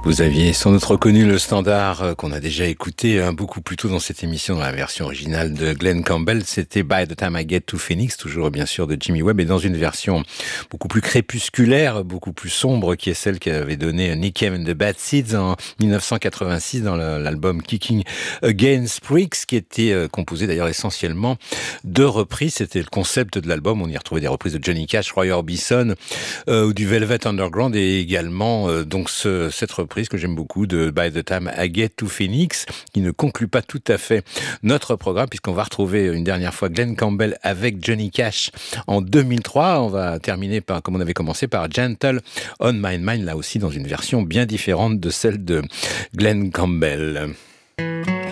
Vous aviez sans doute reconnu le standard qu'on a déjà écouté beaucoup plus tôt dans cette émission, dans la version originale de Glenn Campbell. C'était By the Time I Get to Phoenix, toujours bien sûr de Jimmy Webb, et dans une version beaucoup plus crépusculaire, beaucoup plus sombre, qui est celle qu'avait donnée Nick Cave and the Bad Seeds en 1986 dans l'album Kicking Against Pricks, qui était composé d'ailleurs essentiellement de reprises. C'était le concept de l'album. On y retrouvait des reprises de Johnny Cash, Roy Orbison, ou du Velvet Underground, et également donc cette reprise que j'aime beaucoup de By the Time I Get to Phoenix, qui ne conclut pas tout à fait notre programme, puisqu'on va retrouver une dernière fois Glenn Campbell avec Johnny Cash en 2003. On va terminer par, comme on avait commencé, par Gentle on My Mind, là aussi dans une version bien différente de celle de Glenn Campbell.